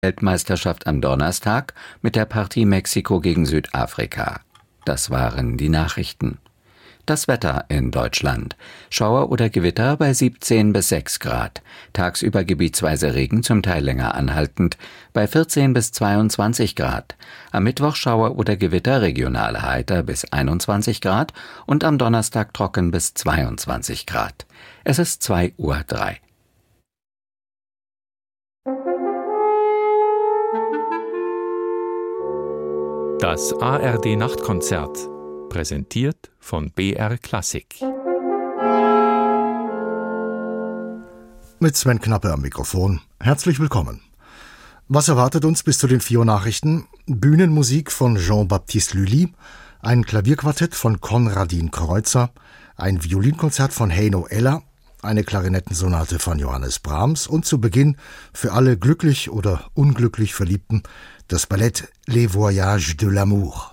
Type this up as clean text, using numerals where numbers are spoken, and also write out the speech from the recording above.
Weltmeisterschaft am Donnerstag mit der Partie Mexiko gegen Südafrika. Das waren die Nachrichten. Das Wetter in Deutschland. Schauer oder Gewitter bei 17 bis 6 Grad. Tagsüber gebietsweise Regen, zum Teil länger anhaltend, bei 14 bis 22 Grad. Am Mittwoch Schauer oder Gewitter, regional heiter bis 21 Grad und am Donnerstag trocken bis 22 Grad. Es ist 2:03 Uhr. Das ARD-Nachtkonzert, präsentiert von BR Klassik. Mit Sven Knappe am Mikrofon. Herzlich willkommen. Was erwartet uns bis zu den 4 Uhr Nachrichten? Bühnenmusik von Jean-Baptiste Lully, ein Klavierquartett von Konradin Kreutzer, ein Violinkonzert von Heino Eller, eine Klarinettensonate von Johannes Brahms und zu Beginn für alle glücklich oder unglücklich Verliebten das Ballett Les Voyages de l'amour.